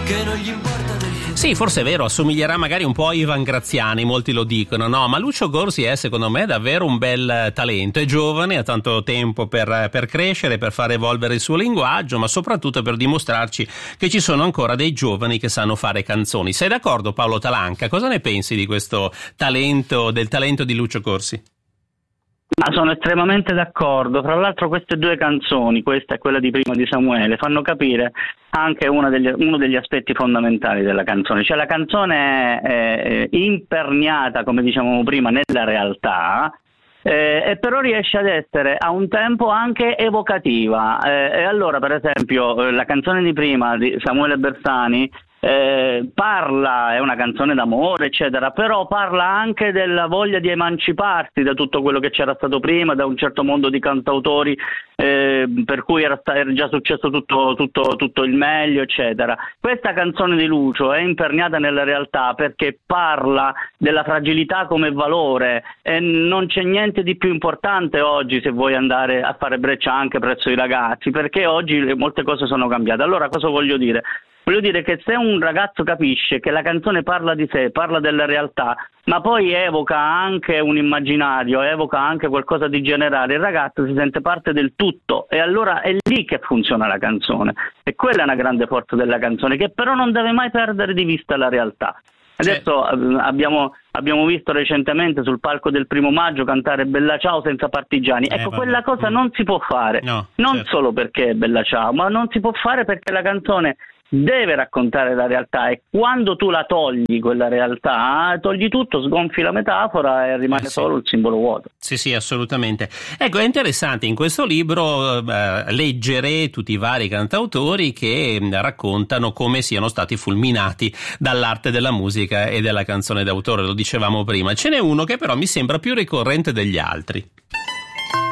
che non gli importa del futuro. Sì, forse è vero, assomiglierà magari un po' a Ivan Graziani, molti lo dicono, no? Ma Lucio Corsi è secondo me davvero un bel talento, è giovane, ha tanto tempo per crescere, per far evolvere il suo linguaggio, ma soprattutto per dimostrarci che ci sono ancora dei giovani che sanno fare canzoni. Sei d'accordo, Paolo Talanca? Cosa ne pensi di questo talento, del talento di Lucio Corsi? Ma sono estremamente d'accordo. Fra l'altro queste due canzoni, questa e quella di prima di Samuele, fanno capire anche uno degli aspetti fondamentali della canzone. Cioè la canzone è imperniata, come dicevamo prima, nella realtà, e però riesce ad essere a un tempo anche evocativa. E allora, per esempio, la canzone di prima di Samuele Bersani parla, è una canzone d'amore eccetera, però parla anche della voglia di emanciparsi da tutto quello che c'era stato prima, da un certo mondo di cantautori per cui era già successo tutto il meglio eccetera. Questa canzone di Lucio è imperniata nella realtà perché parla della fragilità come valore e non c'è niente di più importante oggi se vuoi andare a fare breccia anche presso i ragazzi, perché oggi molte cose sono cambiate. Allora cosa voglio dire? Voglio dire che se un ragazzo capisce che la canzone parla di sé, parla della realtà, ma poi evoca anche un immaginario, evoca anche qualcosa di generale, il ragazzo si sente parte del tutto e allora è lì che funziona la canzone. E quella è una grande forza della canzone, che però non deve mai perdere di vista la realtà. Adesso abbiamo visto recentemente sul palco del 1° maggio cantare Bella Ciao senza partigiani. Ecco, quella cosa non si può fare, non solo perché è Bella Ciao, ma non si può fare perché la canzone deve raccontare la realtà e quando tu la togli quella realtà, togli tutto, sgonfi la metafora e rimane solo il simbolo vuoto. Sì, assolutamente. Ecco, è interessante in questo libro leggere tutti i vari cantautori che raccontano come siano stati fulminati dall'arte della musica e della canzone d'autore, lo dicevamo prima. Ce n'è uno che però mi sembra più ricorrente degli altri.